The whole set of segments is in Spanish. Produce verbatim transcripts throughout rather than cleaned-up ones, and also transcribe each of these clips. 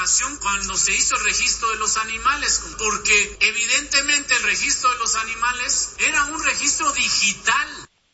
Cuando se hizo el registro de los animales, porque evidentemente el registro de los animales era un registro digital.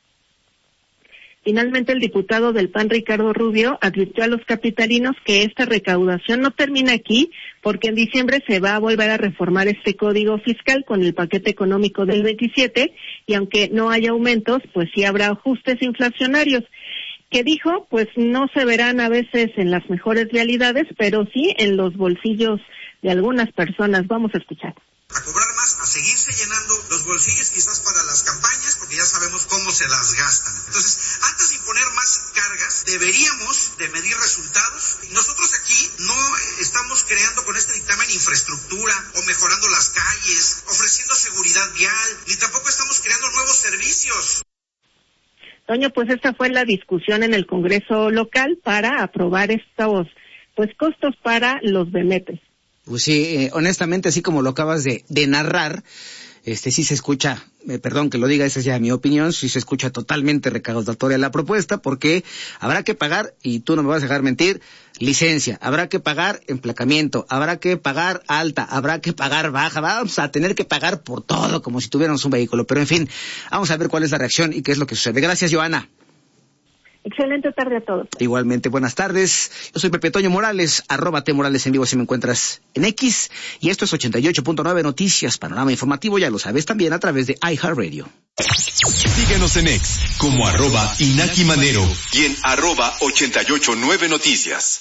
Finalmente, el diputado del P A N, Ricardo Rubio, advirtió a los capitalinos que esta recaudación no termina aquí, porque en diciembre se va a volver a reformar este código fiscal con el paquete económico del veintisiete, y aunque no haya aumentos, pues sí habrá ajustes inflacionarios, que dijo, pues no se verán a veces en las mejores realidades, pero sí en los bolsillos de algunas personas. Vamos a escuchar. A cobrar más, a seguirse llenando los bolsillos quizás para las campañas, porque ya sabemos cómo se las gastan. Entonces, antes de imponer más cargas, deberíamos de medir resultados. Nosotros aquí no estamos creando con este dictamen infraestructura o mejorando las calles, ofreciendo seguridad vial, ni tampoco estamos creando nuevos servicios. Toño, pues esta fue la discusión en el Congreso local para aprobar estos pues costos para los benetes. Pues sí, eh, honestamente, así como lo acabas de, de narrar, este sí se escucha, eh, perdón que lo diga, esa es ya mi opinión, sí se escucha totalmente recaudatoria la propuesta, porque habrá que pagar, y tú no me vas a dejar mentir, licencia, habrá que pagar emplacamiento, habrá que pagar alta, habrá que pagar baja, vamos a tener que pagar por todo, como si tuviéramos un vehículo, pero en fin, vamos a ver cuál es la reacción y qué es lo que sucede. Gracias, Joana. Excelente tarde a todos. Igualmente, buenas tardes. Yo soy Pepe Toño Morales, arroba T Morales en vivo si me encuentras en X. Y esto es ochenta y ocho punto nueve Noticias, panorama informativo, ya lo sabes, también a través de iHeartRadio. Síguenos en X como arroba Inaki Manero y en arroba ochenta y ocho nueve Noticias.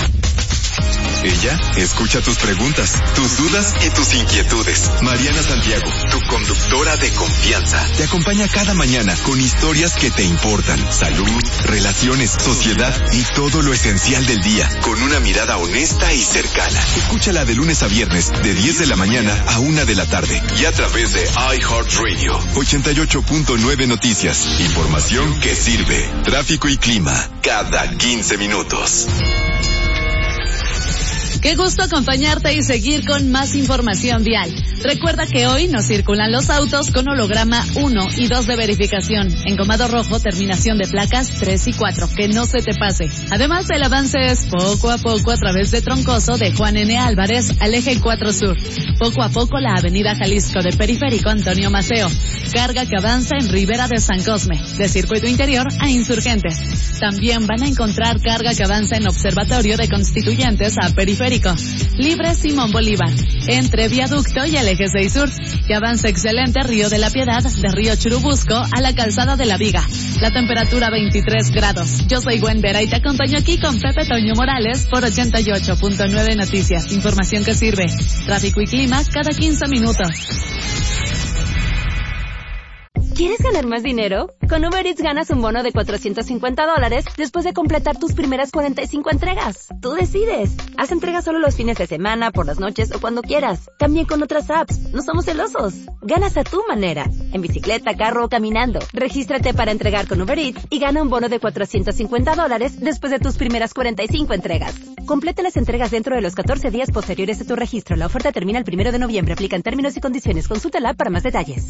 Ella escucha tus preguntas, tus dudas y tus inquietudes. Mariana Santiago, tu conductora de confianza, te acompaña cada mañana con historias que te importan. Salud, relaciones, sociedad y todo lo esencial del día, con una mirada honesta y cercana. Escúchala de lunes a viernes, de diez de la mañana a una de la tarde. Y a través de iHeartRadio, ochenta y ocho punto nueve Noticias. Información que sirve. Tráfico y clima, cada quince minutos. Qué gusto acompañarte y seguir con más información vial. Recuerda que hoy no circulan los autos con holograma uno y dos de verificación. Engomado rojo, terminación de placas tres y cuatro. Que no se te pase. Además, el avance es poco a poco a través de Troncoso de Juan N. Álvarez al eje cuatro Sur. Poco a poco la avenida Jalisco de Periférico Antonio Maceo. Carga que avanza en Ribera de San Cosme, de Circuito Interior a Insurgentes. También van a encontrar carga que avanza en Observatorio de Constituyentes a Periférico. Libre Simón Bolívar, entre Viaducto y el eje seis Sur, que avanza excelente Río de la Piedad, de Río Churubusco a la Calzada de la Viga. La temperatura veintitrés grados. Yo soy Gwen Vera y te acompaño aquí con Pepe Toño Morales por ochenta y ocho punto nueve Noticias. Información que sirve. Tráfico y clima cada quince minutos. ¿Quieres ganar más dinero? Con Uber Eats ganas un bono de cuatrocientos cincuenta dólares después de completar tus primeras cuarenta y cinco entregas. Tú decides. Haz entregas solo los fines de semana, por las noches o cuando quieras. También con otras apps. No somos celosos. Ganas a tu manera. En bicicleta, carro o caminando. Regístrate para entregar con Uber Eats y gana un bono de cuatrocientos cincuenta dólares después de tus primeras cuarenta y cinco entregas. Completa las entregas dentro de los catorce días posteriores a tu registro. La oferta termina el primero de noviembre. Aplican términos y condiciones. Consúltala para más detalles.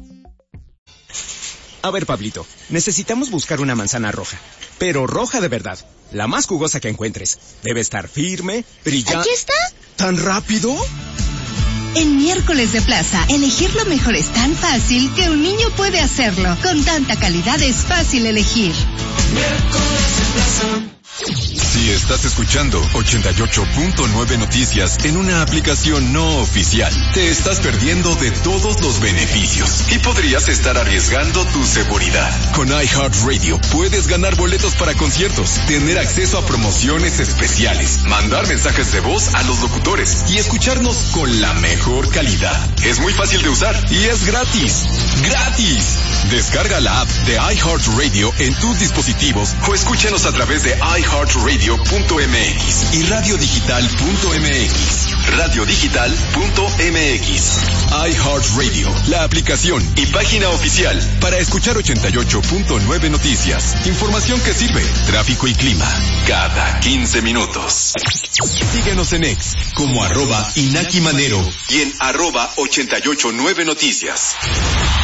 A ver, Pablito, necesitamos buscar una manzana roja, pero roja de verdad, la más jugosa que encuentres. Debe estar firme, brillante... ¿Aquí está? ¿Tan rápido? En Miércoles de Plaza, elegir lo mejor es tan fácil que un niño puede hacerlo. Con tanta calidad es fácil elegir. Miércoles de Plaza. Si estás escuchando ochenta y ocho punto nueve Noticias en una aplicación no oficial, te estás perdiendo de todos los beneficios y podrías estar arriesgando tu seguridad. Con iHeartRadio puedes ganar boletos para conciertos, tener acceso a promociones especiales, mandar mensajes de voz a los locutores y escucharnos con la mejor calidad. Es muy fácil de usar y es gratis. ¡Gratis! Descarga la app de iHeartRadio en tus dispositivos o escúchanos a través de iHeartRadio punto m x y radio digital punto m x. radio digital punto m x. iHeartRadio, la aplicación y página oficial para escuchar ochenta y ocho punto nueve Noticias. Información que sirve. Tráfico y clima cada quince minutos. Síguenos en X como arroba Inaki Manero y en arroba ochenta y ocho nueve Noticias.